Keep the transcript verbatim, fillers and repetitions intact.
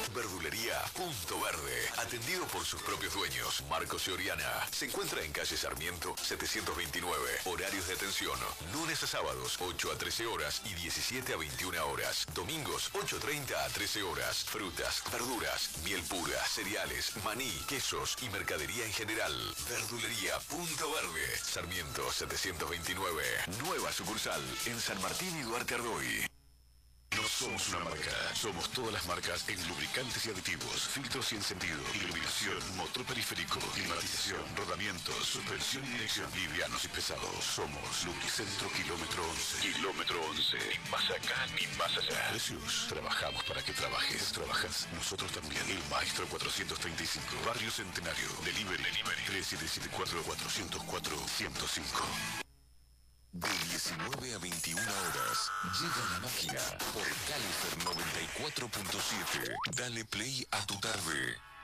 Verdulería Punto Verde, atendido por sus propios dueños, Marcos y Oriana. Se encuentra en calle Sarmiento setecientos veintinueve. Horarios de atención, lunes a sábados, ocho a trece horas y diecisiete a veintiuna horas. Domingos, ocho treinta a trece horas. Frutas, verduras, miel pura, cereales, maní, quesos y mercadería en general. Verdulería Punto Verde, Sarmiento setecientos veintinueve. Nueva sucursal en San Martín y Duarte Ardoy. No somos una marca, somos todas las marcas en lubricantes y aditivos, filtros y encendido, iluminación, motor periférico, climatización, rodamientos, suspensión y dirección, livianos y pesados. Somos Lubricentro Kilómetro once. Kilómetro once. Ni más acá ni más allá. Precios. Trabajamos para que trabajes. Trabajas nosotros también. El Maestro cuatrocientos treinta y cinco. Barrio Centenario. Delivery. Delivery. tres siete siete cuatro, cuatro cero cuatro, uno cero cinco. De diecinueve a veintiuna horas, llega la máquina por Califer noventa y cuatro punto siete. Dale play a tu tarde.